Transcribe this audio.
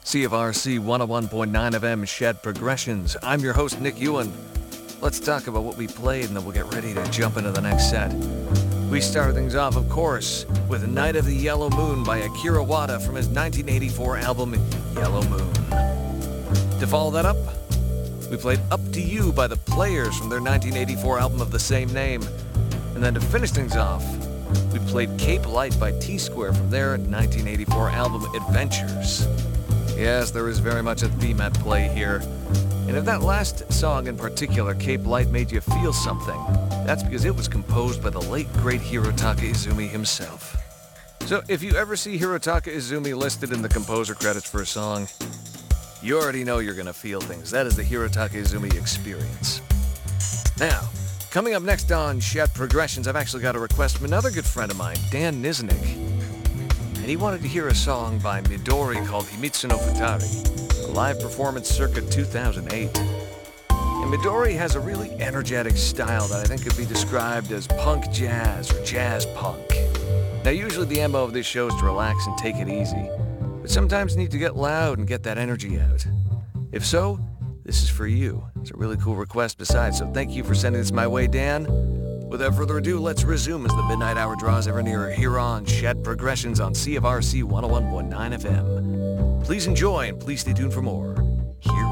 CFRC 101.9 FM Shed Progressions. I'm your host, Nick Ewan. Let's talk about what we played and then we'll get ready to jump into the next set. We started things off, of course, with Night of the Yellow Moon by Akira Wada from his 1984 album, Yellow Moon. To follow that up, we played Up to You by The Players from their 1984 album of the same name. And then to finish things off, we played Cape Light by T-Square from their 1984 album, Adventures. Yes, there is very much a theme at play here. And if that last song in particular, Cape Light, made you feel something, that's because it was composed by the late, great Hirotaka Izumi himself. So if you ever see Hirotaka Izumi listed in the composer credits for a song, you already know you're going to feel things. That is the Hirotaka Izumi experience. Now, coming up next on Shed Progressions, I've actually got a request from another good friend of mine, Dan Niznik. And he wanted to hear a song by Midori called Himitsu no Futari, a live performance circa 2008. And Midori has a really energetic style that I think could be described as punk jazz or jazz punk. Now, usually the MO of this show is to relax and take it easy, but sometimes you need to get loud and get that energy out. If so, this is for you. It's a really cool request besides, so thank you for sending this my way, Dan. Without further ado, let's resume as the midnight hour draws ever nearer here on Shed Progressions on CFRC 101.9 FM. Please enjoy and please stay tuned for more. Here